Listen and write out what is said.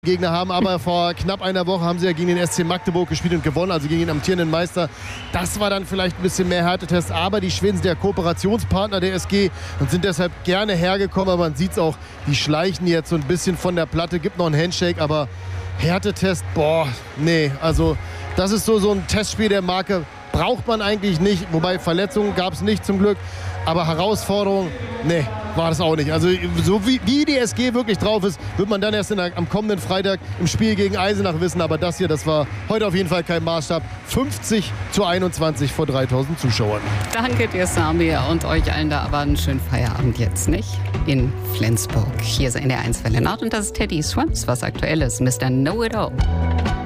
Gegner haben, aber vor knapp einer Woche haben sie ja gegen den SC Magdeburg gespielt und gewonnen, also gegen den amtierenden Meister. Das war dann vielleicht ein bisschen mehr Härtetest, aber die Schweden sind der Kooperationspartner der SG und sind deshalb gerne hergekommen, aber man sieht es auch, die schleichen jetzt so ein bisschen von der Platte, gibt noch einen Handshake, aber Härtetest, nee, also das ist so ein Testspiel der Marke, braucht man eigentlich nicht, wobei Verletzungen gab es nicht zum Glück, aber Herausforderung, nee, war das auch nicht. Also so wie die SG wirklich drauf ist, wird man dann erst am kommenden Freitag im Spiel gegen Eisenach wissen. Aber das hier, das war heute auf jeden Fall kein Maßstab. 50-21 vor 3000 Zuschauern. Danke dir, Samir, und euch allen da aber einen schönen Feierabend jetzt, nicht? In Flensburg. Hier ist NDR 1 Welle Nord und das ist Teddy Swims, was aktuell ist. Mr. Know-It-All.